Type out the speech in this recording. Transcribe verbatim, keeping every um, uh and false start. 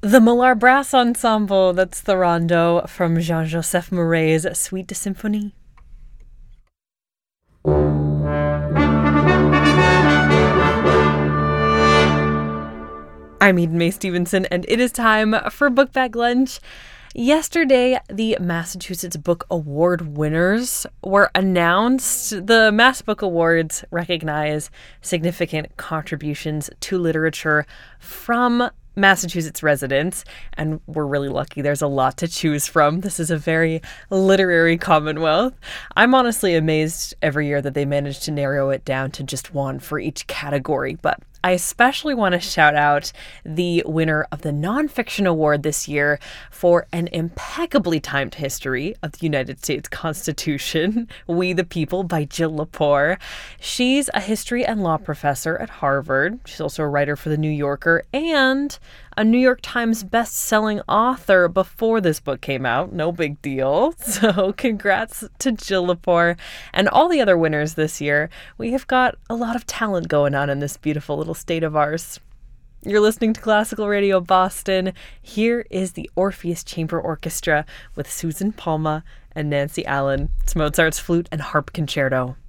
The Millar Brass Ensemble, that's the rondo from Jean-Joseph Mouret's Suite de Symphonie. I'm Eden Mae Stevenson, and it is time for Book Bag Lunch. Yesterday, the Massachusetts Book Award winners were announced. The Mass Book Awards recognize significant contributions to literature from Massachusetts residents, and we're really lucky. There's a lot to choose from. This is a very literary commonwealth. I'm honestly amazed every year that they manage to narrow it down to just one for each category, but I especially want to shout out the winner of the Nonfiction Award this year for an impeccably timed history of the United States Constitution, We the People, by Jill Lepore. She's a history and law professor at Harvard. She's also a writer for The New Yorker and a New York Times best-selling author before this book came out. No big deal. So congrats to Jill Lepore and all the other winners this year. We have got a lot of talent going on in this beautiful little state of ours. You're listening to Classical Radio Boston. Here is the Orpheus Chamber Orchestra with Susan Palma and Nancy Allen. It's Mozart's Flute and Harp Concerto.